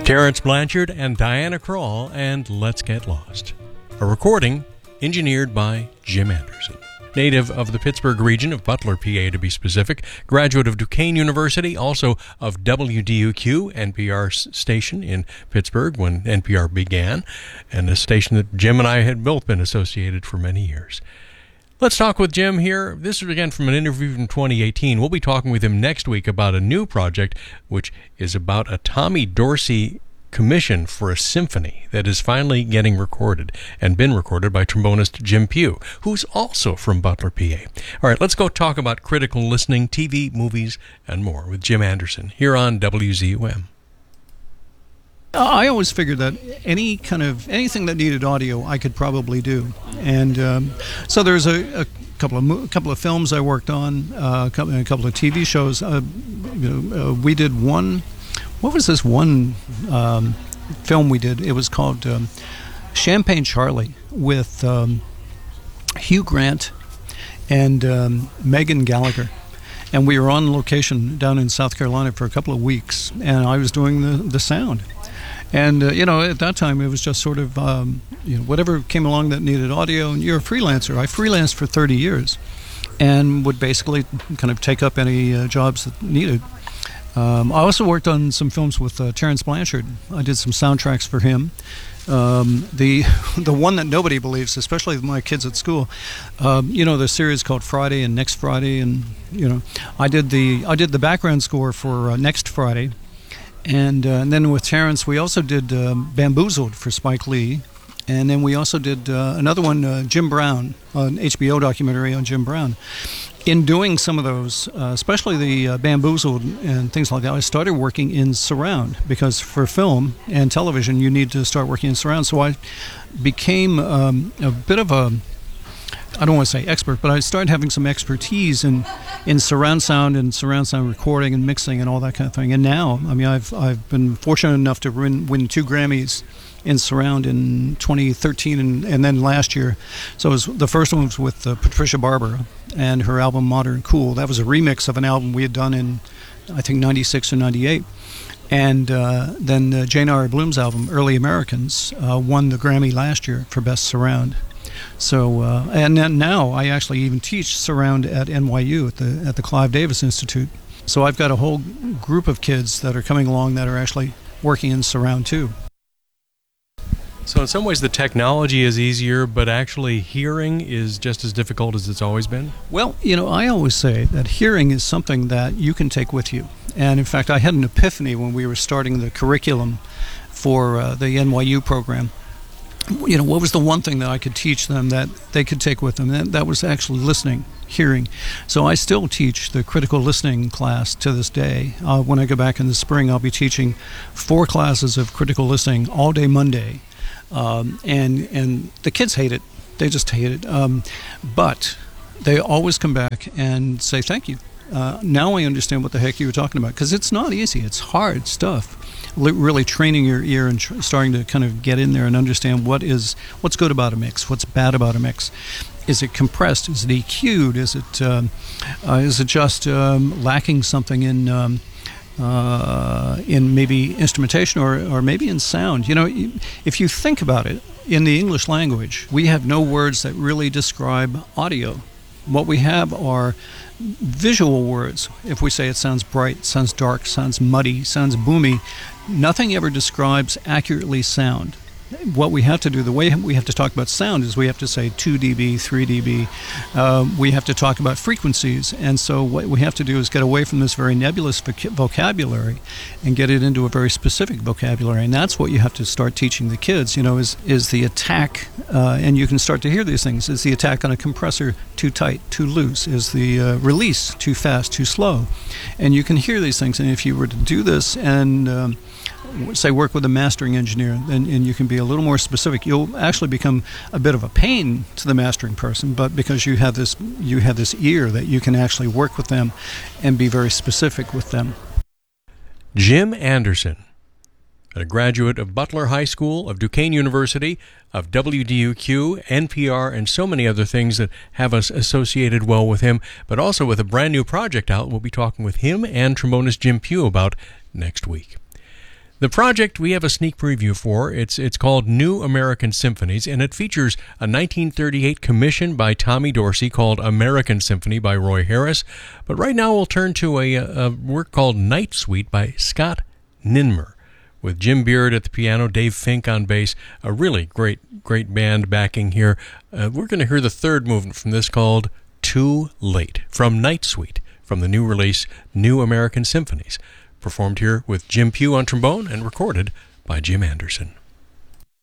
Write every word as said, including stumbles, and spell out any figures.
Terrence Blanchard and Diana Krall and Let's Get Lost. A recording engineered by Jim Anderson. Native of the Pittsburgh region of Butler, P A to be specific, graduate of Duquesne University, also of W D U Q, N P R station in Pittsburgh when N P R began, and a station that Jim and I had both been associated for many years. Let's talk with Jim here. This is again from an interview from twenty eighteen. We'll be talking with him next week about a new project, which is about a Tommy Dorsey commission for a symphony that is finally getting recorded and been recorded by trombonist Jim Pugh, who's also from Butler, P A. All right, let's go talk about critical listening, T V, movies, and more with Jim Anderson here on W Z U M. I always figured that any kind of anything that needed audio, I could probably do, and um, so there's a, a couple of a couple of films I worked on, uh, a, couple, a couple of T V shows. Uh, you know, uh, we did one. What was this one um, film we did? It was called um, Champagne Charlie with um, Hugh Grant and um, Megan Gallagher. And we were on location down in South Carolina for a couple of weeks, and I was doing the, the sound. And, uh, you know, at that time, it was just sort of, um, you know, whatever came along that needed audio. And you're a freelancer. I freelanced for thirty years and would basically kind of take up any uh, jobs that needed. Um, I also worked on some films with uh, Terrence Blanchard. I did some soundtracks for him. Um, the the one that nobody believes, especially my kids at school, um, you know, the series called Friday and Next Friday, and you know, I did the I did the background score for uh, Next Friday, and, uh, and then with Terrence we also did uh, Bamboozled for Spike Lee, and then we also did uh, another one, uh, Jim Brown, an H B O documentary on Jim Brown. In doing some of those, uh, especially the uh, Bamboozled and things like that, I started working in surround, because for film and television you need to start working in surround. So I became um, a bit of a, I don't want to say expert, but I started having some expertise in, in surround sound and surround sound recording and mixing and all that kind of thing. And now, I mean, I've I've been fortunate enough to win, win two Grammys in surround in twenty thirteen and, and then last year. So it was, the first one was with uh, Patricia Barber and her album Modern Cool. That was a remix of an album we had done in, I think, ninety-six or ninety-eight. And uh, then uh, Jane R. Bloom's album, Early Americans, uh, won the Grammy last year for Best Surround. So, uh, and then now I actually even teach surround at N Y U at the at the Clive Davis Institute. So I've got a whole group of kids that are coming along that are actually working in surround too. So in some ways the technology is easier, but actually hearing is just as difficult as it's always been? Well, you know, I always say that hearing is something that you can take with you. And in fact, I had an epiphany when we were starting the curriculum for uh, the N Y U program. You know, what was the one thing that I could teach them that they could take with them? That, that was actually listening, hearing. So I still teach the critical listening class to this day. Uh, when I go back in the spring, I'll be teaching four classes of critical listening all day Monday. Um, and and the kids hate it. They just hate it. Um, but they always come back and say thank you. Uh, now I understand what the heck you were talking about, because it's not easy. It's hard stuff. L- really training your ear and tr- starting to kind of get in there and understand what is what's good about a mix, what's bad about a mix. Is it compressed? Is it E Q'd? Is it um, uh, is it just um, lacking something in um, uh, in maybe instrumentation or, or maybe in sound? You know, if you think about it, in the English language, we have no words that really describe audio. What we have are visual words. If we say it sounds bright, sounds dark, sounds muddy, sounds boomy, nothing ever describes accurately sound. What we have to do, the way we have to talk about sound is we have to say two decibels, three decibels. Uh, we have to talk about frequencies. And so what we have to do is get away from this very nebulous voc- vocabulary and get it into a very specific vocabulary. And that's what you have to start teaching the kids, you know, is, is the attack, uh, and you can start to hear these things, is the attack on a compressor too tight, too loose? Is the uh, release too fast, too slow? And you can hear these things. And if you were to do this and um, say work with a mastering engineer, and, and you can be a little more specific, you'll actually become a bit of a pain to the mastering person, but because you have this you have this ear that you can actually work with them and be very specific with them. Jim Anderson, a graduate of Butler High School, of Duquesne University, of W D U Q, N P R, and so many other things that have us associated well with him, but also with a brand new project out we'll be talking with him and trombonist Jim Pugh about next week. The project we have a sneak preview for. It's it's called New American Symphonies, and it features a nineteen thirty-eight commission by Tommy Dorsey called American Symphony by Roy Harris. But right now we'll turn to a, a work called Night Suite by Scott Ninmer, with Jim Beard at the piano, Dave Fink on bass, a really great, great band backing here. Uh, we're going to hear the third movement from this called Too Late, from Night Suite, from the new release New American Symphonies, performed here with Jim Pugh on trombone and recorded by Jim Anderson.